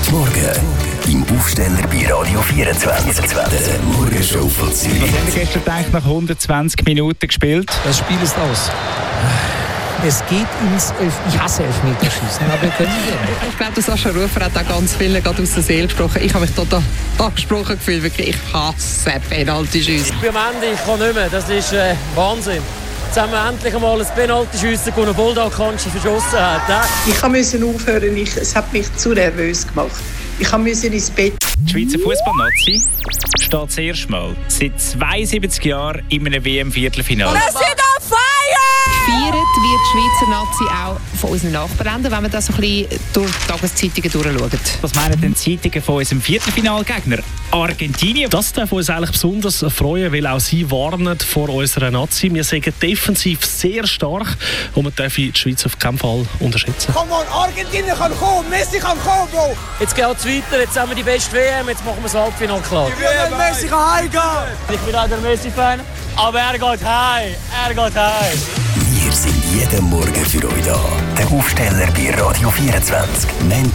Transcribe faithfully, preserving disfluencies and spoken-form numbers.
Heute Morgen im Aufsteller bei Radio vierundzwanzig. Der Morgenshow von Zürich. Was haben wir gestern eigentlich nach hundertzwanzig Minuten gespielt? Das Spiel ist aus. Es geht ins Elf... Ich hasse Elfmeterschießen, aber wir können nicht. Ich glaube, Sascha Rufer hat auch ganz viele gerade aus der Seele gesprochen. Ich habe mich total angesprochen gefühlt. Wirklich, ich hasse Penaltyschüsse. Ich bin am Ende, ich kann nicht mehr. Das ist äh, Wahnsinn. Jetzt haben wir endlich einmal ein Penaltyschüsse, das Bulldog Kanji verschossen hat. Äh? Ich musste aufhören, ich, es hat mich zu nervös gemacht. Ich musste ins Bett. Die Schweizer Fußballnazi steht das erste Mal seit zweiundsiebzig Jahren in einem W M-Viertelfinale. Wir sind on fire! Gefeiert wird die Schweizer Nazi auch von unseren Nachbarländern, wenn man das so ein bisschen durch die Tageszeitungen durchschaut. Was meinen denn die Zeitungen von unserem Viertelfinalgegner Argentinien? Das darf uns eigentlich besonders freuen, weil auch sie warnen vor unserer Nazi. Wir sind defensiv sehr stark und man darf die Schweiz auf keinen Fall unterschätzen. Komm on, Argentinien kann kommen, Messi kann kommen, Bro! Jetzt geht es weiter, jetzt haben wir die beste W M, jetzt machen wir das Halbfinale klar. Ja, Messi kann heimgehen! Ich bin auch der Messi-Fan, aber er geht heim, er geht heim. Wir sind jeden Morgen für euch da. Der Aufsteller bei Radio vierundzwanzig.